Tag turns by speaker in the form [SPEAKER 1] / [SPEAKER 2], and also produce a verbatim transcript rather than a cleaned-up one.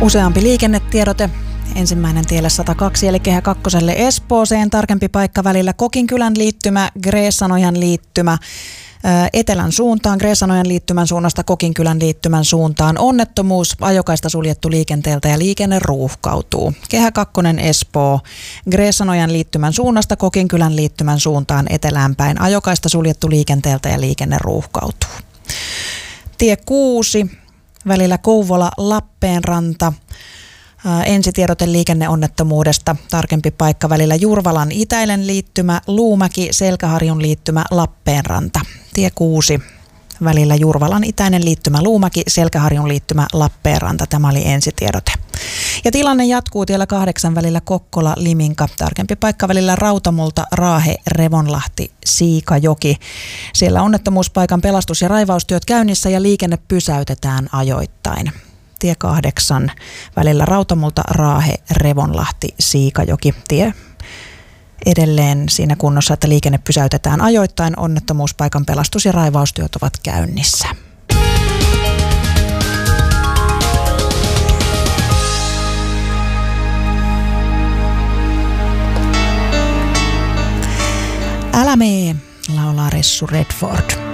[SPEAKER 1] Useampi liikennetiedote. Ensimmäinen tielle sata kaksi eli Kehä kakkoselle Espooseen. Tarkempi paikka välillä Kokinkylän liittymä, Greessanojan liittymä. Etelän suuntaan, Greessanojan liittymän suunnasta Kokinkylän liittymän suuntaan. Onnettomuus, ajokaista suljettu liikenteeltä ja liikenne ruuhkautuu. Kehä kakkonen Espoo, Greessanojan liittymän suunnasta Kokinkylän liittymän suuntaan etelään päin. Ajokaista suljettu liikenteeltä ja liikenne ruuhkautuu. Tie kuusi, välillä Kouvola-Lappeenranta. Ensitiedote liikenneonnettomuudesta. Tarkempi paikka välillä Jurvalan itäinen liittymä, Luumäki, Selkäharjun liittymä, Lappeenranta. Tie kuusi, välillä Jurvalan itäinen liittymä, Luumäki, Selkäharjun liittymä, Lappeenranta. Tämä oli ensitiedote. Ja tilanne jatkuu tiellä kahdeksan välillä Kokkola, Liminka. Tarkempi paikka välillä Rautamulta, Raahe, Revonlahti, Siikajoki. Siellä onnettomuuspaikan pelastus- ja raivaustyöt käynnissä ja liikenne pysäytetään ajoittain. Tie kahdeksan välillä Rautamulta, Raahe, Revonlahti, Siikajoki. Tie edelleen siinä kunnossa, että liikenne pysäytetään ajoittain. Onnettomuuspaikan pelastus- ja raivaustyöt ovat käynnissä. Älä mee, laulaa Ressu Redford.